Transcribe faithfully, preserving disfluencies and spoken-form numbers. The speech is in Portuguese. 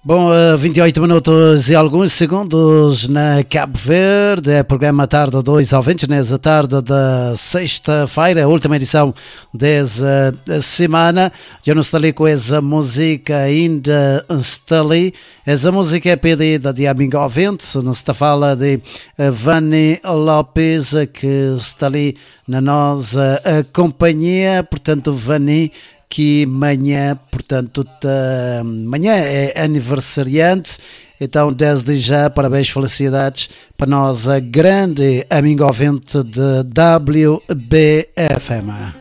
Bom, uh, vinte e oito minutos e alguns segundos na Cabo Verde, é programa Tarde dois ouvintes, nessa tarde da sexta-feira, a última edição dessa semana. Eu não estou ali com essa música ainda, estou ali. Essa música é pedida de amigo ouvinte, não se fala de uh, Vani Lopes, que está ali na nossa uh, companhia, portanto, Vani, que amanhã, portanto, tá, amanhã é aniversariante, então desde já, parabéns, felicidades para nós, a grande amigo ouvinte de W B F M.